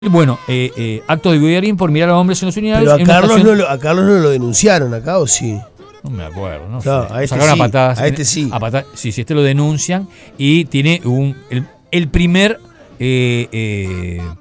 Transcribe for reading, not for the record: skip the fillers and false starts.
Bueno, acto de bullying por mirar a hombres en los urinarios. Pero a Carlos no lo denunciaron acá, ¿o sí? No me acuerdo, no Claro, sé. a este Sacaron sí, a patadas. a este sí. Sí, este lo denuncian y tiene el primer